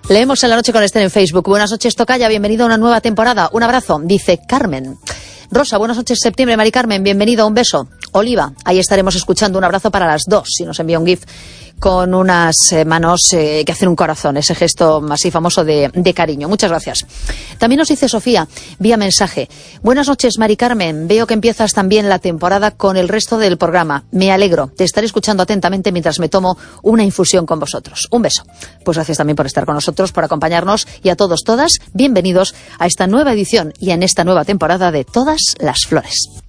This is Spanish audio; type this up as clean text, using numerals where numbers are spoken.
Leemos en La Noche con Esther en Facebook. Buenas noches, tocaya, bienvenido a una nueva temporada. Un abrazo, dice Carmen. Rosa, buenas noches, septiembre. Mari Carmen, bienvenido, un beso. Oliva, ahí estaremos escuchando. Un abrazo para las dos, si nos envía un GIF con unas manos que hacen un corazón, ese gesto así famoso de cariño. Muchas gracias. También nos dice Sofía, vía mensaje. Buenas noches, Mari Carmen. Veo que empiezas también la temporada con el resto del programa. Me alegro. Te estaré escuchando atentamente mientras me tomo una infusión con vosotros. Un beso. Pues gracias también por estar con nosotros, por acompañarnos, y a todos, todas, bienvenidos a esta nueva edición y en esta nueva temporada de Todas las Flores.